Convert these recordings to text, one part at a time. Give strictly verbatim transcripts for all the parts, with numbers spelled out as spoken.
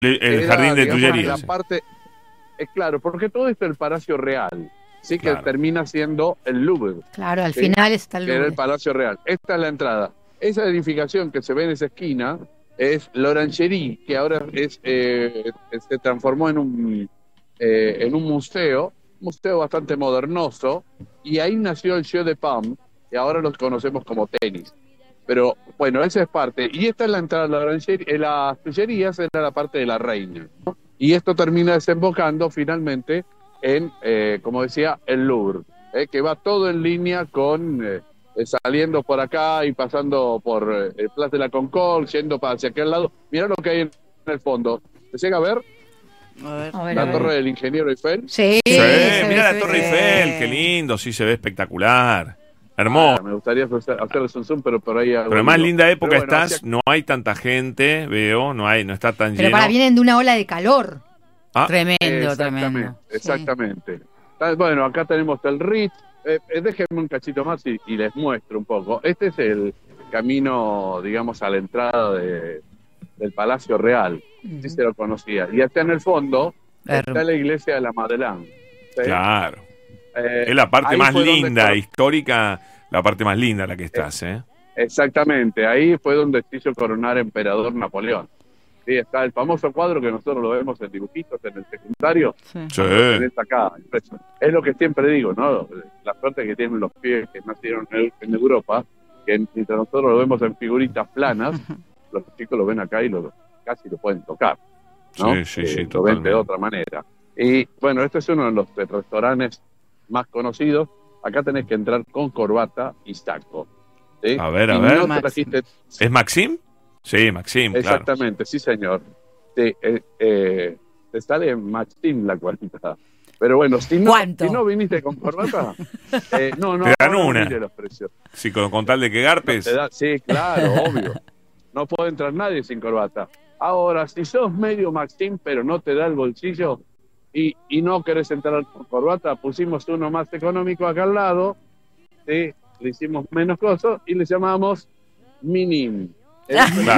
el, el era, jardín de digamos, Tullerías. la Sí. parte, es claro, porque todo esto es el Palacio Real, sí, que Claro. termina siendo el Louvre. Claro, al ¿sí? final está el Que era el Louvre. Palacio Real. Esta es la entrada. Esa edificación que se ve en esa esquina es l'Orangerie, que ahora es eh, se transformó en un eh, en un museo, un museo bastante modernoso, y ahí nació el Jeu de Paume, y ahora los conocemos como tenis. Pero bueno, esa es parte. Y esta es la entrada de la Orangerie, eh, las Tullerías era la parte de la reina, ¿no? Y esto termina desembocando finalmente en, eh, como decía, el Louvre, eh, que va todo en línea con eh, eh, saliendo por acá y pasando por eh, el Place de la Concorde, yendo para hacia aquel lado. Mirá lo que hay en el fondo. ¿Se llega a ver A ver. A ver, la a ver. torre del ingeniero Eiffel? Sí, Sí, se ve, mira se la ve, Torre se ve. Eiffel, qué lindo, sí, se ve espectacular. Hermoso. Ah, me gustaría hacer- hacerles un zoom, pero por ahí hago Pero en más lío. linda época Pero bueno, estás, hacia- no hay tanta gente, veo, no hay, no está tan Pero lleno. para, vienen de una ola de calor. Ah, Tremendo, Exactamente, tremendo. exactamente. Ah, Bueno, acá tenemos el Ritz. Eh, eh, déjenme un cachito más y, y les muestro un poco. Este es el camino, digamos, a la entrada de, del Palacio Real. Sí se lo conocía. Y acá en el fondo Hermoso. está la iglesia de la Madeleine. ¿sí? claro. Eh, Es la parte ahí más fue donde linda, cor- histórica, la parte más linda la que estás, ¿eh? Exactamente, ahí fue donde se hizo coronar emperador Napoleón. Sí, está el famoso cuadro que nosotros lo vemos en dibujitos en el secundario. Sí. Sí. Lo tenés acá, impreso. Es lo que siempre digo, ¿no? La suerte que tienen los pibes que nacieron en, en Europa, que mientras nosotros lo vemos en figuritas planas, los chicos lo ven acá y lo, casi lo pueden tocar, ¿no? Sí, sí, sí, Eh, lo ven de totalmente. otra manera. Y bueno, este es uno de los restaurantes más conocidos. Acá tenés que entrar con corbata y saco. ¿sí? A ver, a Y ver. no Maxim. trajiste... ¿Es Maxim? Sí, Maxim, claro. Exactamente, sí señor. Sí, eh, eh, te sale Maxim la cuarenta. Pero bueno, si no, ¿Cuánto? si no viniste con corbata, eh, no, no, Te dan ahora no una. mire los precios. Sí, con, con tal de que garpes. Te da- sí, claro, obvio. No puede entrar nadie sin corbata. Ahora, si sos medio Maxim, pero no te da el bolsillo y, y no querés entrar con corbata, pusimos uno más económico acá al lado, ¿sí? Le hicimos menos cosas y le llamamos Minim. Claro.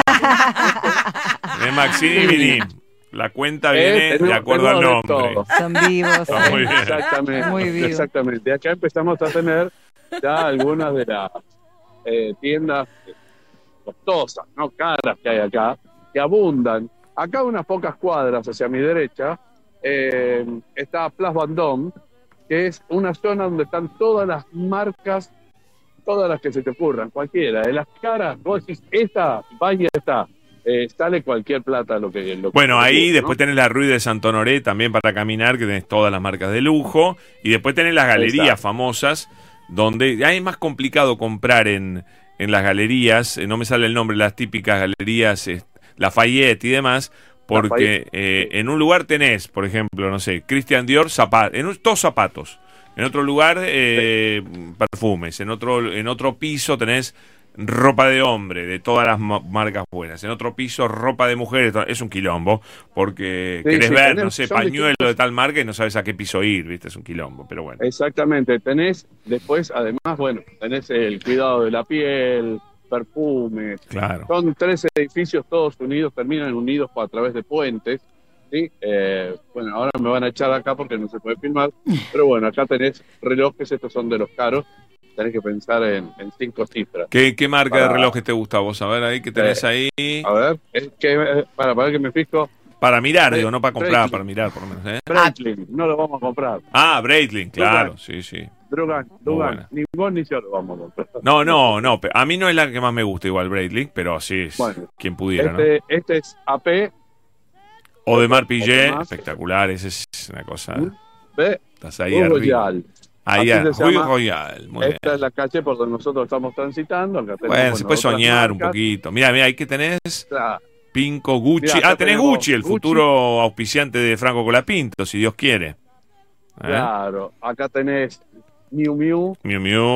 Es Maxim y Minim. La cuenta viene Eh, tenemos- de acuerdo al tenemos de nombre. todo. Son vivos. Está muy bien. Exactamente, Muy vivo. exactamente. Acá empezamos a tener ya algunas de las eh, tiendas costosas, no caras que hay acá, que abundan. Acá unas pocas cuadras hacia mi derecha eh, está Place Vendôme, que es una zona donde están todas las marcas, todas las que se te ocurran, cualquiera. De las caras, vos decís, esta, vaya, está. Eh, sale cualquier plata lo que lo que Bueno, se te ahí ocurra, después ¿no? tenés la Rue de Saint-Honoré también para caminar, que tenés todas las marcas de lujo. Y después tenés las galerías Exacto. famosas, donde ya es más complicado comprar en, en las galerías. eh, No me sale el nombre, las típicas galerías eh, Lafayette y demás. Porque Lafayette, eh, sí. en un lugar tenés, por ejemplo, no sé, Christian Dior, zapatos, en un, todos zapatos. En otro lugar, eh, perfumes. En otro, en otro piso tenés ropa de hombre, de todas las ma- marcas buenas. En otro piso, ropa de mujeres. to- Es un quilombo, porque Sí, querés sí, ver, tenés- no sé, son pañuelo distintos- de tal marca y no sabes a qué piso ir, ¿viste? Es un quilombo, pero bueno. Exactamente, tenés después, además, bueno, tenés el cuidado de la piel, perfumes, Claro. son tres edificios todos unidos, terminan unidos a través de puentes, ¿sí? Eh, bueno, ahora me van a echar acá porque no se puede filmar, pero bueno, acá tenés relojes, estos son de los caros, tenés que pensar en, en cinco cifras. ¿Qué, qué marca de Para- relojes te gusta vos? A ver ahí, ¿qué tenés ahí? A ver, es que, eh, para, para que me fijo, Para mirar, Bre- digo, no para comprar, Breitling. para mirar por lo menos, ¿eh? Breitling, no lo vamos a comprar. Ah, Breitling, claro, Dugan. sí, sí. Drugan, Muy Dugan, buena. ni vos ni yo lo vamos a comprar. No, no, no. pe- A mí no es la que más me gusta igual Breitling, pero sí es Bueno, quien pudiera, ¿no? Este, este es A P, O de Mar Pillé, otro más. espectacular, ese es una cosa. ¿ve? Estás ahí Rue arriba. Royal. Ahí, Así a- se Rue llama. Royal, muy Esta bien. es la calle por donde nosotros estamos transitando. Acá tenemos, Bueno, se puede otras soñar un marcas. poquito. Mira, mira, ahí que tenés Claro, Pinco, Gucci. Mirá, acá Ah, tenés tenemos Gucci, el Gucci. futuro auspiciante de Franco Colapinto, si Dios quiere. ¿Eh? claro. Acá tenés Miu Miu. Miu Miu.